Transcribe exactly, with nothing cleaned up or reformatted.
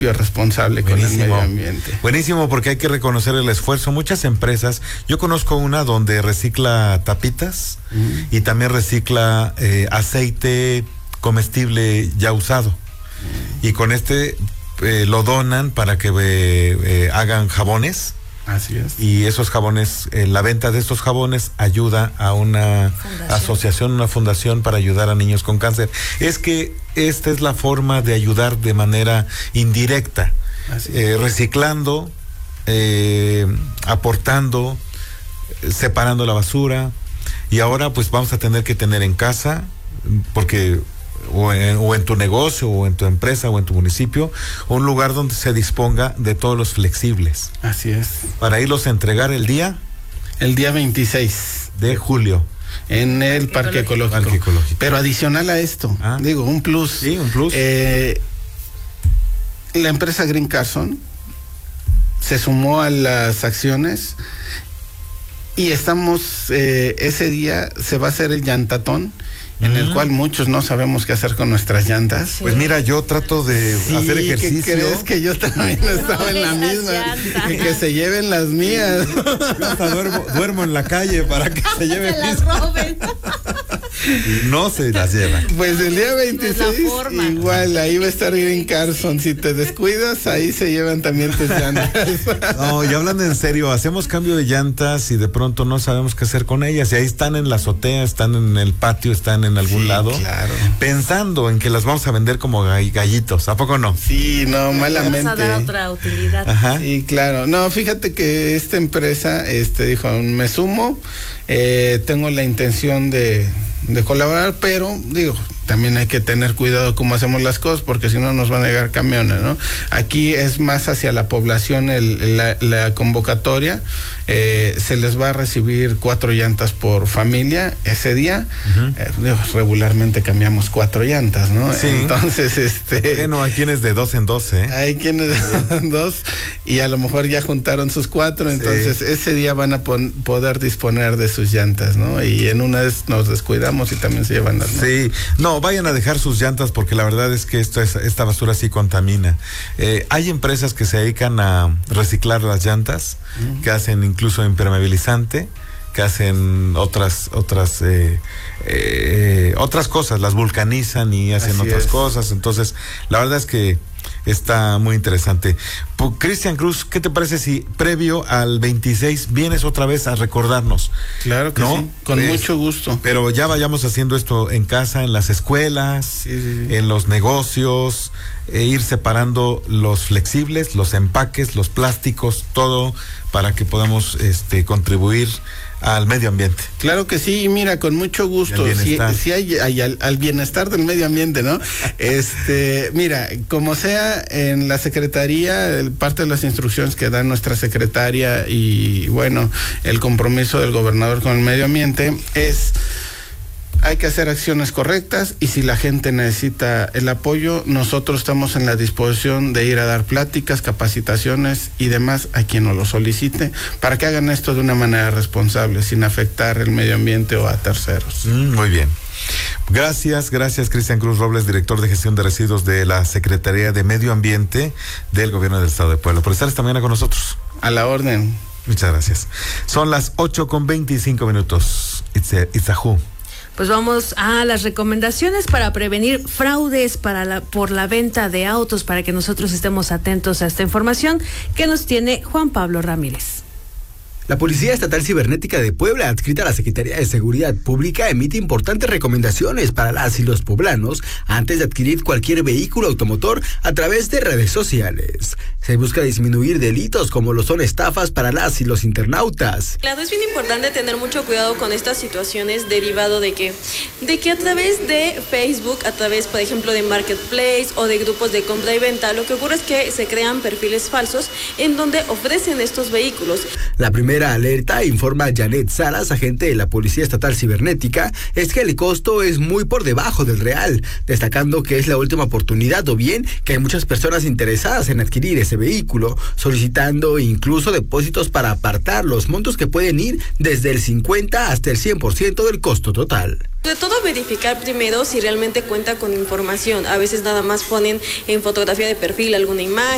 responsable con Buenísimo. el medio ambiente. Buenísimo, porque hay que reconocer el esfuerzo. Muchas empresas, yo conozco una donde recicla tapitas uh-huh. y también recicla eh, aceite comestible ya usado. Uh-huh. Y con este eh, lo donan para que eh, eh, hagan jabones. Así es. Y esos jabones, eh, la venta de estos jabones ayuda a una fundación. asociación, una fundación para ayudar a niños con cáncer. Es que esta es la forma de ayudar de manera indirecta, eh, reciclando, eh, aportando, separando la basura. Y ahora pues vamos a tener que tener en casa, porque O en, o en tu negocio, o en tu empresa, o en tu municipio, un lugar donde se disponga de todos los flexibles. Así es. Para irlos a entregar el día... El día veintiséis de julio. En el Parque Ecológico. Parque Ecológico. Pero adicional a esto, ah. digo, un plus. Sí, un plus. Eh, la empresa Green Carson se sumó a las acciones y estamos, eh, ese día se va a hacer el llantatón, en el cual muchos no sabemos qué hacer con nuestras llantas. Sí. Pues mira, yo trato de sí, hacer ejercicio. ¿Qué crees? Que yo también estaba no, en la misma. Y que se lleven las mías. Yo hasta duermo, duermo en la calle para que se lleven se las roben. Y no se las llevan. Pues el día veintiséis, igual, ahí va a estar Green Carson. Si te descuidas, ahí se llevan también tus llantas. No, y hablando en serio, hacemos cambio de llantas y de pronto no sabemos qué hacer con ellas. Y ahí están en la azotea, están en el patio, están en en algún sí, lado, claro. pensando en que las vamos a vender como gallitos, ¿a poco no? Sí, no, malamente. Vamos a dar otra utilidad. Ajá. Sí, claro. No, fíjate que esta empresa, este, dijo, me sumo, eh, tengo la intención de, de colaborar, pero, digo, también hay que tener cuidado cómo hacemos las cosas, porque si no nos van a llegar camiones, ¿no? Aquí es más hacia la población el, la, la convocatoria, eh, se les va a recibir cuatro llantas por familia ese día. Uh-huh. eh, digo, regularmente cambiamos cuatro llantas, ¿no? Sí. Entonces, este... Bueno, hay quienes de dos en dos, ¿eh? Hay quienes de dos en dos, y a lo mejor ya juntaron sus cuatro, entonces sí. ese día van a pon, poder disponer de sus llantas, ¿no? Y en una vez nos descuidamos y también se llevan las... ¿no? Sí, no, vayan a dejar sus llantas, porque la verdad es que esto es, esta basura sí contamina. Eh, hay empresas que se dedican a reciclar las llantas, uh-huh. que hacen incluso impermeabilizante, que hacen otras otras eh, eh, otras cosas, las vulcanizan y hacen Así otras es. cosas. Entonces, la verdad es que está muy interesante. Cristian Cruz, ¿qué te parece si previo al veintiséis vienes otra vez a recordarnos? Claro que ¿no? sí, con pues, mucho gusto. Pero ya vayamos haciendo esto en casa, en las escuelas, sí, sí, sí. en los negocios, e ir separando los flexibles, los empaques, los plásticos, todo para que podamos este, contribuir al medio ambiente. Claro que sí, mira, con mucho gusto. Si, si hay, hay al, al bienestar del medio ambiente, ¿no? este, mira, como sea, en la Secretaría, parte de las instrucciones que da nuestra secretaria y, bueno, el compromiso del gobernador con el medio ambiente es... Hay que hacer acciones correctas, y si la gente necesita el apoyo, nosotros estamos en la disposición de ir a dar pláticas, capacitaciones y demás a quien nos lo solicite, para que hagan esto de una manera responsable, sin afectar el medio ambiente o a terceros. Mm, muy bien. Gracias, gracias Cristian Cruz Robles, director de gestión de residuos de la Secretaría de Medio Ambiente del Gobierno del Estado de Puebla, por estar esta mañana con nosotros. A la orden. Muchas gracias. Son las ocho con veinticinco minutos. It's a, it's a who. Pues vamos a las recomendaciones para prevenir fraudes para la, por la venta de autos, para que nosotros estemos atentos a esta información que nos tiene Juan Pablo Ramírez. La Policía Estatal Cibernética de Puebla, adscrita a la Secretaría de Seguridad Pública, emite importantes recomendaciones para las y los poblanos antes de adquirir cualquier vehículo automotor a través de redes sociales. Se busca disminuir delitos como lo son estafas para las y los internautas. Claro, es bien importante tener mucho cuidado con estas situaciones, derivado de que, de que a través de Facebook, a través, por ejemplo, de Marketplace o de grupos de compra y venta, lo que ocurre es que se crean perfiles falsos en donde ofrecen estos vehículos. La primera alerta, informa Janet Salas, agente de la Policía Estatal Cibernética, es que el costo es muy por debajo del real, destacando que es la última oportunidad, o bien que hay muchas personas interesadas en adquirir ese vehículo, solicitando incluso depósitos para apartar los montos que pueden ir desde el cincuenta hasta el cien por ciento del costo total. De todo, verificar primero si realmente cuenta con información. A veces nada más ponen en fotografía de perfil alguna imagen.